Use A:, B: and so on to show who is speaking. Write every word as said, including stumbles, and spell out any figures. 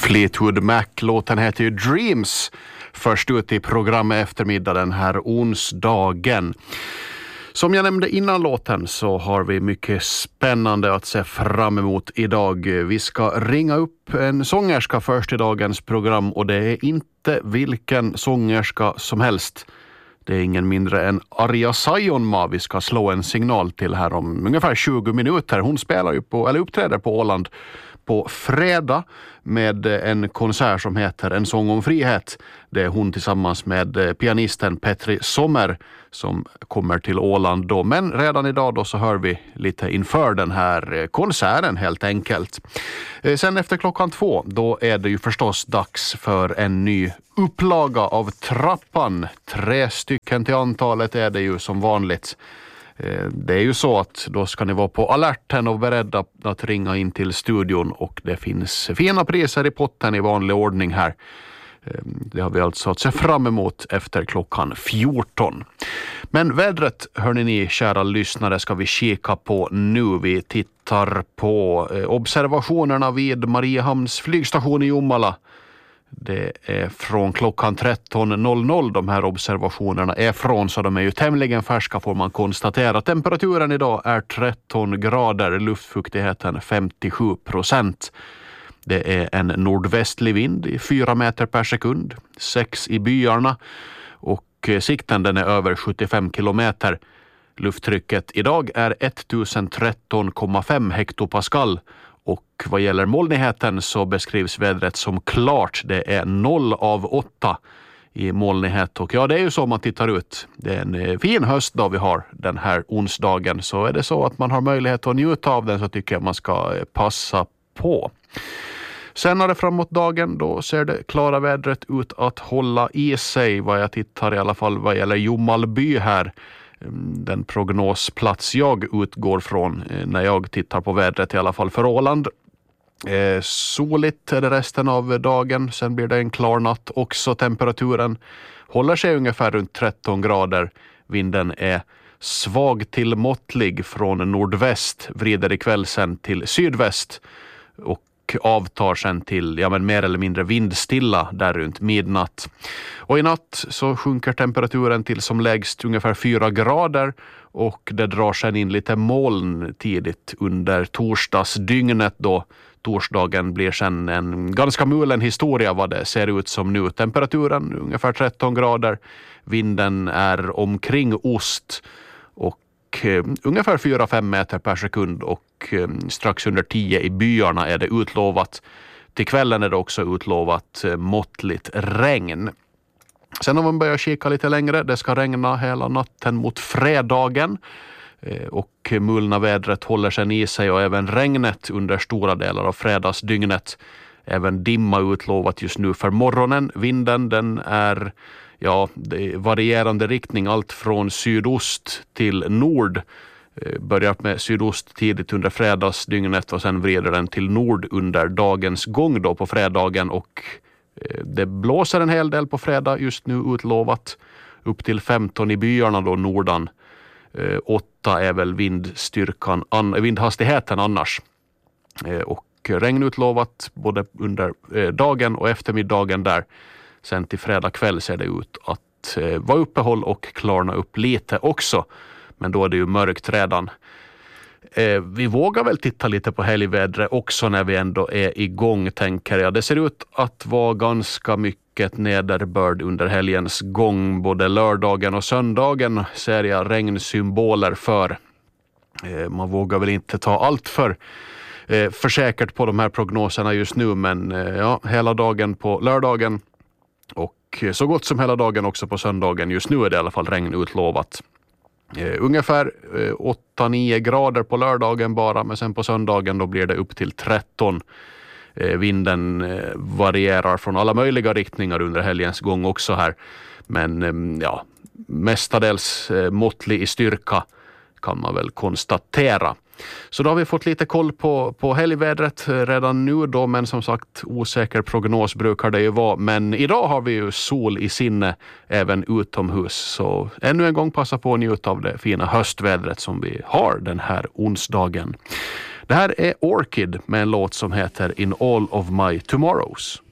A: Fleetwood Mac. Låten heter ju Dreams. Först ut i programmet eftermiddag den här onsdagen. Som jag nämnde innan låten så har vi mycket spännande att se fram emot idag. Vi ska ringa upp en sångerska först i dagens program och det är inte vilken sångerska som helst. Det är ingen mindre än Arja Saijonmaa vi ska slå en signal till här om ungefär tjugo minuter. Hon spelar ju på, eller uppträder på Åland på fredag med en konsert som heter En sång om frihet. Det är hon tillsammans med pianisten Petri Sommer som kommer till Åland då. Men redan idag då så hör vi lite inför den här konserten helt enkelt. Sen efter klockan två då är det ju förstås dags för en ny upplaga av Trappan. Tre stycken till antalet är det ju som vanligt. Det är ju så att då ska ni vara på alerten och beredda att ringa in till studion och det finns fina priser i potten i vanlig ordning här. Det har vi alltså att se fram emot efter klockan fjorton. Men vädret, hörni ni kära lyssnare, ska vi kika på nu. Vi tittar på observationerna vid Mariehamns flygstation i Jomala. Det är från klockan tretton noll noll de här observationerna är från, så de är ju tämligen färska får man konstatera. Temperaturen idag är tretton grader, luftfuktigheten femtiosju procent. Det är en nordvästlig vind i fyra meter per sekund, sex i byarna och sikten den är över sjuttiofem kilometer. Lufttrycket idag är ettusentretton komma fem hektopascal. Och vad gäller molnigheten så beskrivs vädret som klart. Det är noll av åtta i molnighet. Och ja, det är ju så om man tittar ut. Det är en fin höstdag vi har den här onsdagen. Så är det så att man har möjlighet att njuta av den så tycker jag man ska passa på. Senare framåt dagen då ser det klara vädret ut att hålla i sig. Vad jag tittar i alla fall vad gäller Jomalby här. Den prognosplats jag utgår från när jag tittar på vädret i alla fall för Åland. Eh, soligt är det resten av dagen, sen blir det en klar natt också. Temperaturen håller sig ungefär runt tretton grader. Vinden är svag till måttlig från nordväst, vrider ikväll sen till sydväst och avtar sen till ja, men mer eller mindre vindstilla där runt midnatt. Och i natt så sjunker temperaturen till som lägst ungefär fyra grader och det drar sen in lite moln tidigt under torsdagsdygnet då. Torsdagen blir sen en ganska mulen historia vad det ser ut som nu. Temperaturen ungefär tretton grader, vinden är omkring ost och ungefär fyra till fem meter per sekund och strax under tio i byarna är det utlovat. Till kvällen är det också utlovat måttligt regn. Sen om man börjar kika lite längre, det ska regna hela natten mot fredagen och mulna vädret håller sen i sig och även regnet under stora delar av fredagsdygnet. Även dimma utlovat just nu för morgonen. Vinden den är ja, det är varierande riktning, allt från sydost till nord. Börjar med sydost tidigt under fredagsdygnet och sen vrider den till nord under dagens gång då på fredagen och det blåser en hel del på fredag just nu utlovat. Upp till femton i byarna då nordan. åtta är väl vindstyrkan, vindhastigheten annars. Och regn utlovat både under dagen och eftermiddagen där. Sen till fredag kväll ser det ut att eh, vara uppehåll och klarna upp lite också. Men då är det ju mörkt redan. Eh, vi vågar väl titta lite på helgvädret också när vi ändå är igång tänker jag. Det ser ut att vara ganska mycket nederbörd under helgens gång. Både lördagen och söndagen ser jag regnsymboler för. Eh, man vågar väl inte ta allt för eh, för säkert på de här prognoserna just nu. Men eh, ja, hela dagen på lördagen. Och så gott som hela dagen också på söndagen. Just nu är det i alla fall regn utlovat. Eh, ungefär eh, åtta till nio grader på lördagen bara. Men sen på söndagen då blir det upp till tretton. Eh, vinden eh, varierar från alla möjliga riktningar under helgens gång också här. Men eh, ja, mestadels eh, måttlig i styrka kan man väl konstatera. Så då har vi fått lite koll på, på helgvädret redan nu då, men som sagt osäker prognos brukar det ju vara. Men idag har vi ju sol i sinne även utomhus, så ännu en gång passa på att njuta av det fina höstvädret som vi har den här onsdagen. Det här är Orchid med en låt som heter In All of My Tomorrows.